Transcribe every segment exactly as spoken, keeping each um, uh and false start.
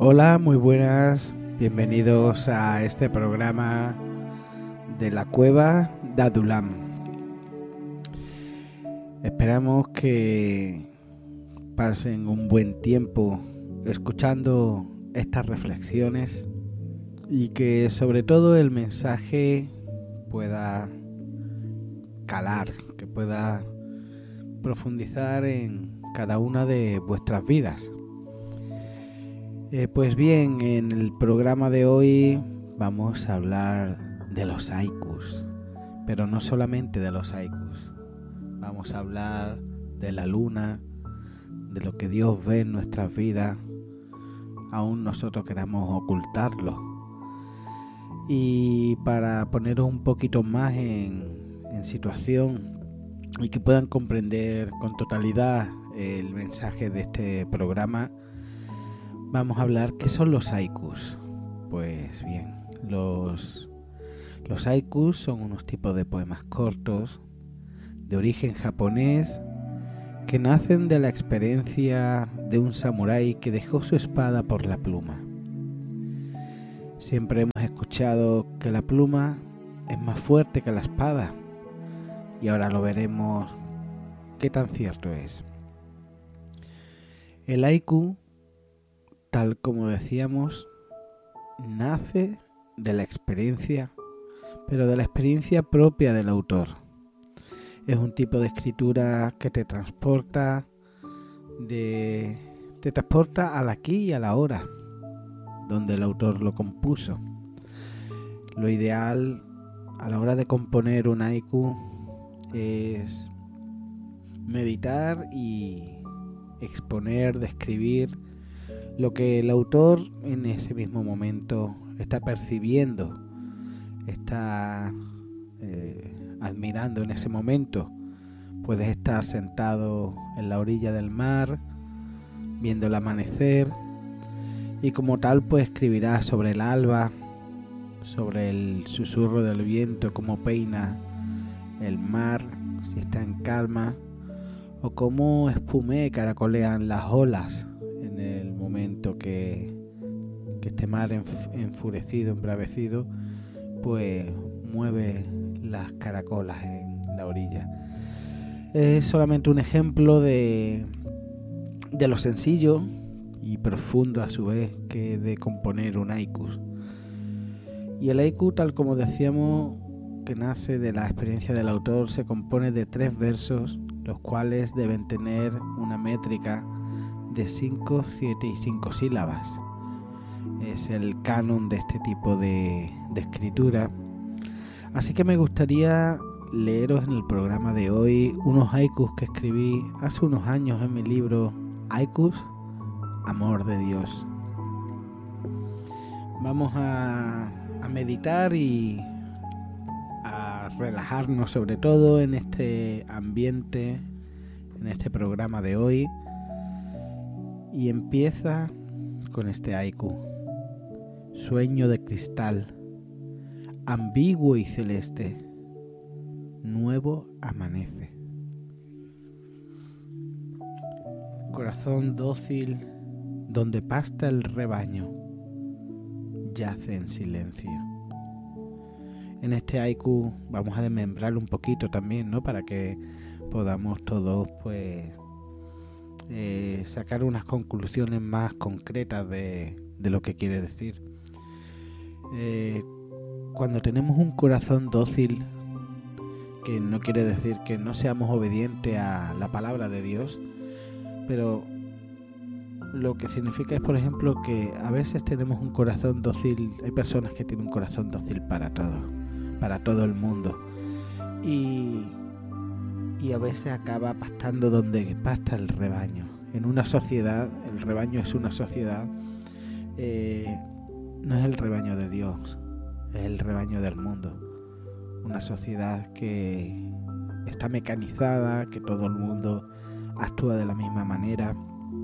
Hola, muy buenas, bienvenidos a este programa de la Cueva de Adulam. Esperamos que pasen un buen tiempo escuchando estas reflexiones y que sobre todo el mensaje pueda calar, que pueda profundizar en cada una de vuestras vidas. Eh, pues bien, en el programa de hoy vamos a hablar de los haikus, pero no solamente de los haikus. Vamos a hablar de la luna, de lo que Dios ve en nuestras vidas, aún nosotros queramos ocultarlo. Y para poneros un poquito más en, en situación y que puedan comprender con totalidad el mensaje de este programa, vamos a hablar qué son los haikus. Pues bien, los, los haikus son unos tipos de poemas cortos de origen japonés que nacen de la experiencia de un samurái que dejó su espada por la pluma. Siempre hemos escuchado que la pluma es más fuerte que la espada y ahora lo veremos qué tan cierto es. El haiku, tal como decíamos, nace de la experiencia, pero de la experiencia propia del autor. Es un tipo de escritura que te transporta, de, te transporta al aquí y a la hora, donde el autor lo compuso. Lo ideal a la hora de componer un haiku es meditar y exponer, describir lo que el autor en ese mismo momento está percibiendo, está eh, admirando en ese momento. Puedes estar sentado en la orilla del mar, viendo el amanecer, y como tal pues escribirás sobre el alba, sobre el susurro del viento, cómo peina el mar, si está en calma, o cómo espumea y caracolean las olas en el momento que, que este mar enf- enfurecido, embravecido, pues mueve las caracolas en la orilla. Es solamente un ejemplo de, de lo sencillo y profundo a su vez que de componer un haiku. Y el haiku, tal como decíamos, que nace de la experiencia del autor, se compone de tres versos, los cuales deben tener una métrica de cinco, siete y cinco sílabas. Es el canon de este tipo de, de escritura. Así que me gustaría leeros en el programa de hoy unos haikus que escribí hace unos años en mi libro Haikus, Amor de Dios. Vamos a, a meditar y a relajarnos sobre todo en este ambiente, en este programa de hoy. Y empieza con este haiku. Sueño de cristal, ambiguo y celeste, nuevo amanece. Corazón dócil, donde pasta el rebaño, yace en silencio. En este haiku vamos a desmembrarlo un poquito también, ¿no? Para que podamos todos, pues, eh, sacar unas conclusiones más concretas de, de lo que quiere decir. Eh, cuando tenemos un corazón dócil, que no quiere decir que no seamos obedientes a la palabra de Dios, pero lo que significa es, por ejemplo, que a veces tenemos un corazón dócil. Hay personas que tienen un corazón dócil para todo, para todo el mundo, y, y a veces acaba pastando donde pasta el rebaño. En una sociedad, el rebaño es una sociedad, eh, no es el rebaño de Dios, es el rebaño del mundo. Una sociedad que está mecanizada, que todo el mundo actúa de la misma manera.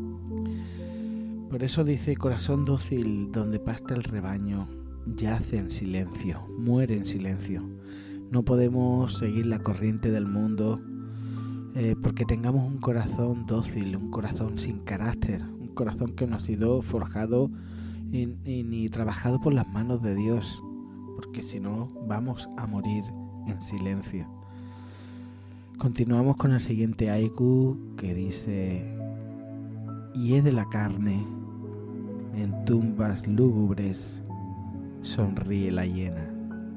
Por eso dice: corazón dócil, donde pasta el rebaño, yace en silencio, muere en silencio. No podemos seguir la corriente del mundo eh, porque tengamos un corazón dócil, un corazón sin carácter, un corazón que nos ha sido forjado y, y ni trabajado por las manos de Dios, porque si no vamos a morir en silencio. Continuamos con el siguiente haiku que dice: y de la carne, en tumbas lúgubres, sonríe la hiena.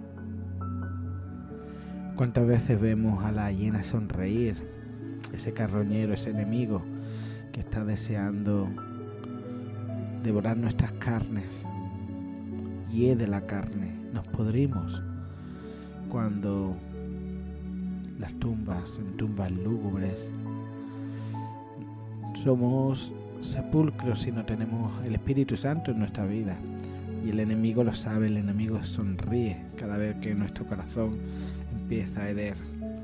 ¿Cuántas veces vemos a la hiena sonreír? Ese carroñero, ese enemigo que está deseando devorar nuestras carnes. Y de la carne, nos podrimos cuando las tumbas, en tumbas lúgubres, somos sepulcros si no tenemos el Espíritu Santo en nuestra vida. Y el enemigo lo sabe, el enemigo sonríe cada vez que nuestro corazón empieza a heder.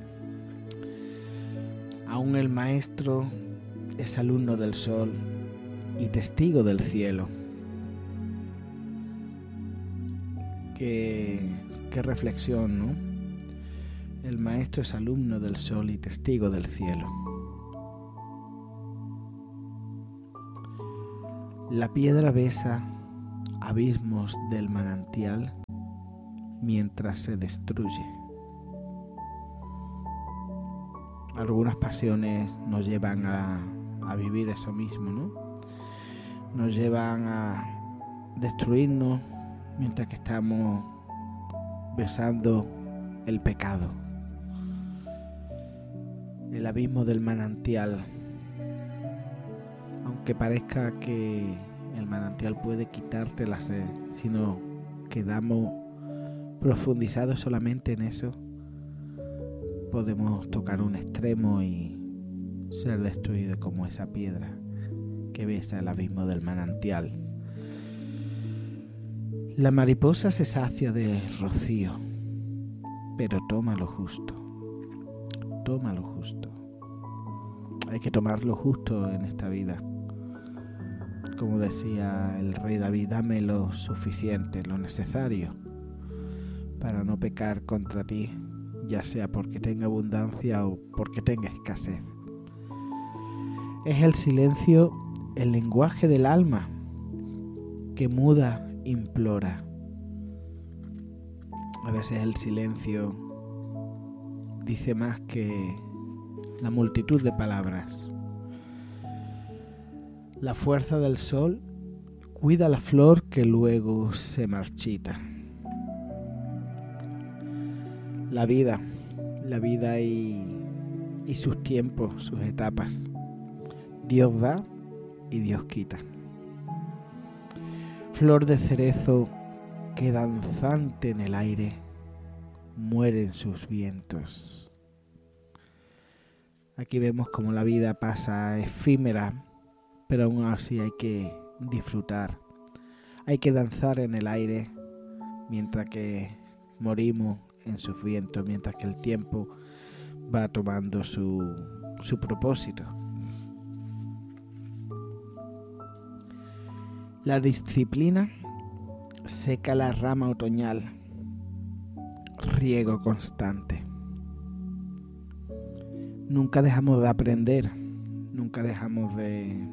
Aún el maestro es alumno del sol y testigo del cielo. Qué, qué reflexión, ¿no? El maestro es alumno del sol y testigo del cielo. La piedra besa abismos del manantial mientras se destruye. Algunas pasiones nos llevan a, a vivir eso mismo, ¿no? Nos llevan a destruirnos mientras que estamos besando el pecado. El abismo del manantial. Aunque parezca que el manantial puede quitarte la sed, si nos quedamos profundizados solamente en eso, podemos tocar un extremo y ser destruidos como esa piedra que besa el abismo del manantial. La mariposa se sacia de rocío, pero toma lo justo. Toma lo justo. Hay que tomar lo justo en esta vida. Como decía el rey David, dame lo suficiente, lo necesario, para no pecar contra ti, ya sea porque tenga abundancia o porque tenga escasez. Es el silencio el lenguaje del alma que muda implora. A veces el silencio dice más que la multitud de palabras. La fuerza del sol cuida la flor que luego se marchita. La vida, la vida y, y sus tiempos, sus etapas. Dios da y Dios quita. Flor de cerezo que danzante en el aire muere en sus vientos. Aquí vemos como la vida pasa efímera, pero aún así hay que disfrutar. Hay que danzar en el aire mientras que morimos en sus vientos, mientras que el tiempo va tomando su, su propósito. La disciplina seca la rama otoñal, riego constante. Nunca dejamos de aprender, nunca dejamos de,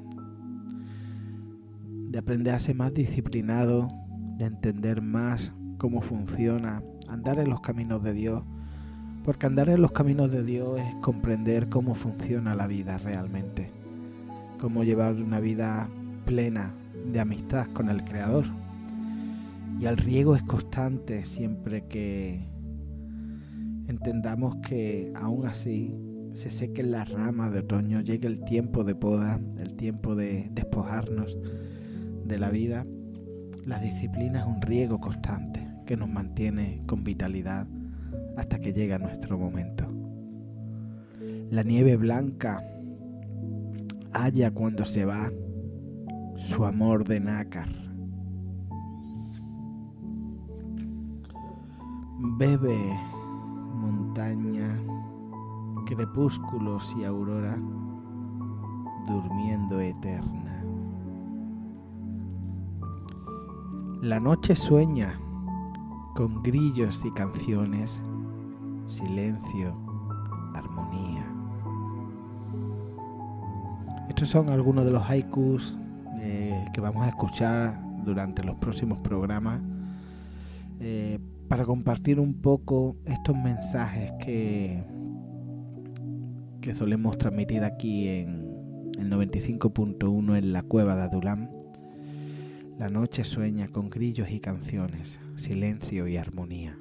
de aprender a ser más disciplinado, de entender más cómo funciona, andar en los caminos de Dios, porque andar en los caminos de Dios es comprender cómo funciona la vida realmente, cómo llevar una vida plena de amistad con el Creador. Y el riego es constante siempre que entendamos que aún así se sequen las ramas de otoño, llegue el tiempo de poda, el tiempo de despojarnos de la vida. La disciplina es un riego constante que nos mantiene con vitalidad hasta que llega nuestro momento. La nieve blanca halla cuando se va su amor de nácar. Bebe montaña, crepúsculos y aurora, durmiendo eterna. La noche sueña con grillos y canciones, silencio, armonía. Estos son algunos de los haikus eh, que vamos a escuchar durante los próximos programas eh, para compartir un poco estos mensajes que, que solemos transmitir aquí en el noventa y cinco punto uno en la cueva de Adulam. La noche sueña con grillos y canciones, silencio y armonía.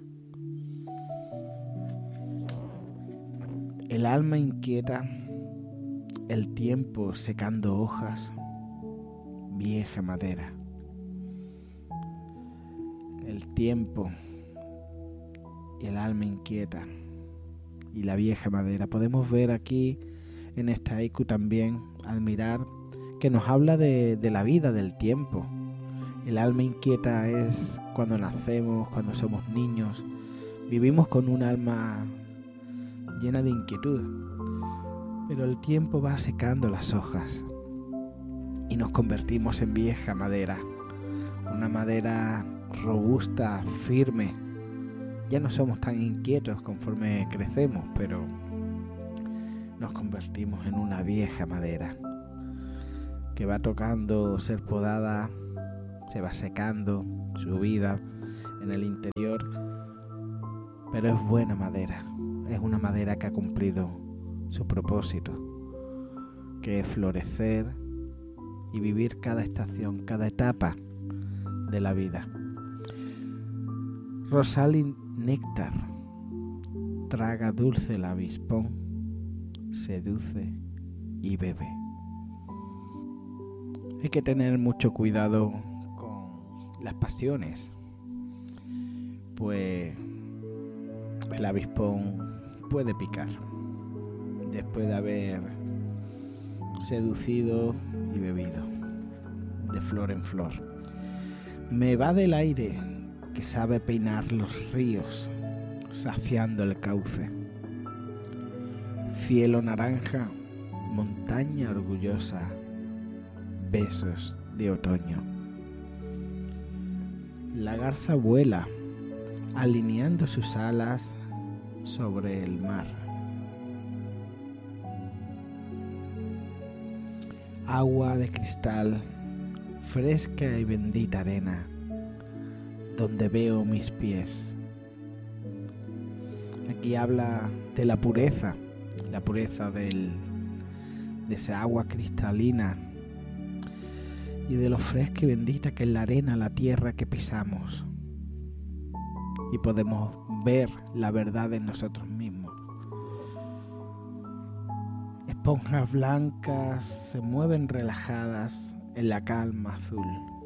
El alma inquieta, el tiempo secando hojas, vieja madera. El tiempo y el alma inquieta y la vieja madera. Podemos ver aquí en esta haiku también, al mirar, que nos habla de, de la vida, del tiempo. El alma inquieta es cuando nacemos, cuando somos niños. Vivimos con un alma llena de inquietud, pero el tiempo va secando las hojas y nos convertimos en vieja madera, una madera robusta, firme. Ya no somos tan inquietos conforme crecemos, pero nos convertimos en una vieja madera que va tocando ser podada, se va secando su vida en el interior, pero es buena madera, es una madera que ha cumplido su propósito, que es florecer y vivir cada estación, cada etapa de la vida. Rosal néctar, traga dulce el avispón, seduce y bebe. Hay que tener mucho cuidado con las pasiones, pues el avispón puede picar después de haber seducido y bebido de flor en flor. Me va del aire que sabe peinar los ríos, saciando el cauce. Cielo naranja, montaña orgullosa, besos de otoño. La garza vuela, alineando sus alas sobre el mar. Agua de cristal, fresca y bendita arena, donde veo mis pies. Aquí habla de la pureza, la pureza del, de esa agua cristalina y de lo fresca y bendita que es la arena, la tierra que pisamos. Y podemos ver la verdad en nosotros mismos. Esponjas blancas se mueven relajadas en la calma azul.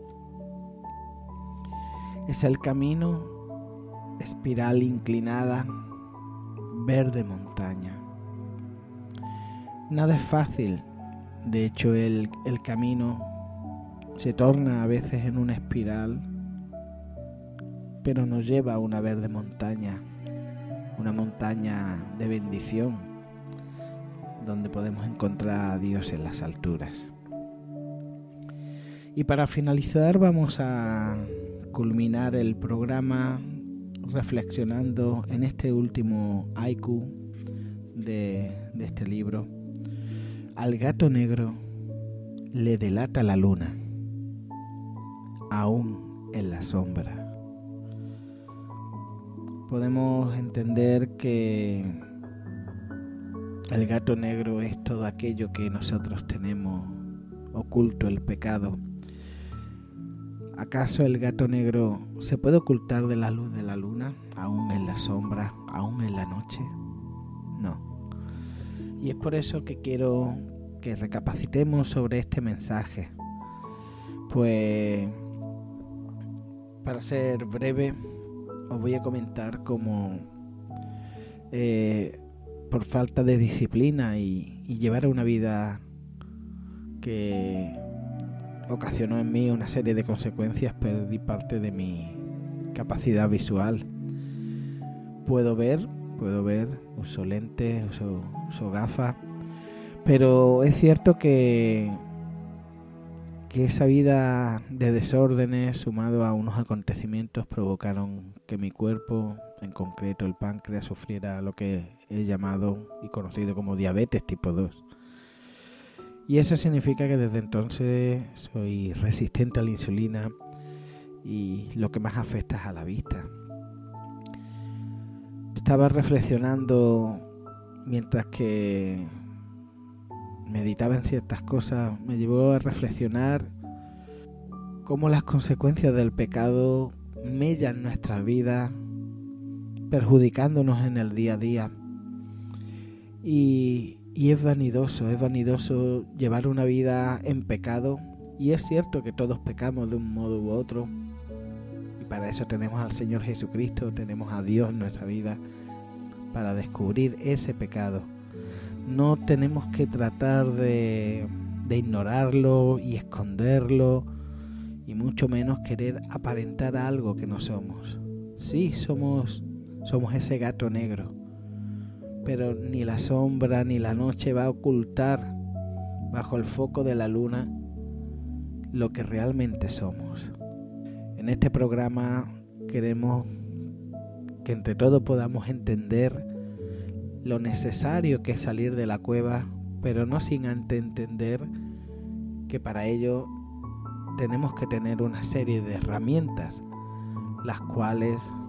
Es el camino, espiral inclinada, verde montaña. Nada es fácil, de hecho el, el camino se torna a veces en una espiral, pero nos lleva a una verde montaña, una montaña de bendición, donde podemos encontrar a Dios en las alturas. Y para finalizar vamos a culminar el programa reflexionando en este último haiku de, de este libro. Al gato negro le delata la luna, aún en la sombra. Podemos entender que el gato negro es todo aquello que nosotros tenemos oculto, el pecado. ¿Acaso el gato negro se puede ocultar de la luz de la luna, aún en la sombra, aún en la noche? No. Y es por eso que quiero que recapacitemos sobre este mensaje. Pues, para ser breve, os voy a comentar cómo eh, por falta de disciplina y, y llevar una vida que ocasionó en mí una serie de consecuencias, perdí parte de mi capacidad visual. Puedo ver, puedo ver, uso lentes, uso, uso gafas, pero es cierto que, que esa vida de desórdenes sumado a unos acontecimientos provocaron que mi cuerpo, en concreto el páncreas, sufriera lo que he llamado y conocido como diabetes tipo dos. Y eso significa que desde entonces soy resistente a la insulina, y lo que más afecta es a la vista. Estaba reflexionando mientras que meditaba en ciertas cosas, me llevó a reflexionar cómo las consecuencias del pecado mellan nuestras vidas, perjudicándonos en el día a día. Y, y es vanidoso, es vanidoso llevar una vida en pecado. Y es cierto que todos pecamos de un modo u otro. Y para eso tenemos al Señor Jesucristo, tenemos a Dios en nuestra vida para descubrir ese pecado. No tenemos que tratar de, de ignorarlo y esconderlo, y mucho menos querer aparentar algo que no somos. Sí, somos, somos ese gato negro, pero ni la sombra ni la noche va a ocultar bajo el foco de la luna lo que realmente somos. En este programa queremos que entre todos podamos entender lo necesario que es salir de la cueva, pero no sin antes entender que para ello tenemos que tener una serie de herramientas, las cuales